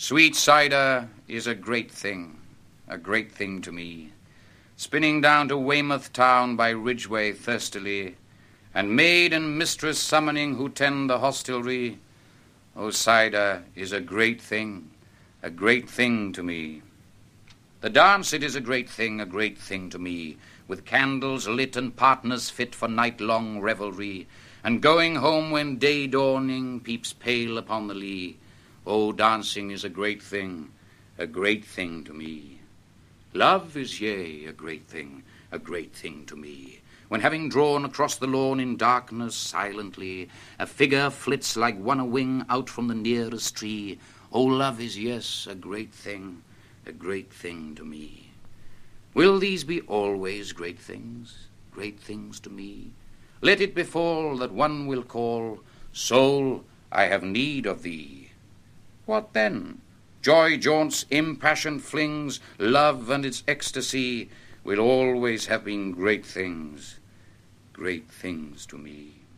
Sweet cider is a great thing to me. Spinning down to Weymouth town by Ridgeway thirstily, and maid and mistress summoning who tend the hostelry. Oh, cider is a great thing to me. The dance, it is a great thing to me, with candles lit and partners fit for night-long revelry, and going home when day dawning peeps pale upon the lea. Oh, dancing is a great thing to me. Love is, yea, a great thing to me. When having drawn across the lawn in darkness silently, a figure flits like one a-wing out from the nearest tree. Oh, love is, yes, a great thing to me. Will these be always great things to me? Let it befall that one will call, Soul, I have need of thee. What then? Joy jaunts, impassioned flings, love and its ecstasy will always have been great things to me.